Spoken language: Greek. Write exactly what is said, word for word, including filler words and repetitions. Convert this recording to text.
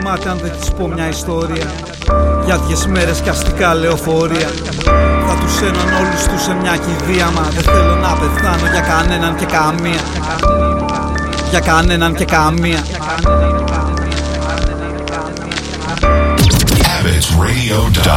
θυμάται αν δεν της πω μια ιστορία για δυες μέρες κι αστικά λεωφορεία. Θα τους έναν όλους τους σε μια κηδεία. Μα δεν θέλω να πεθάνω για κανέναν και καμία. Για κανέναν και καμία.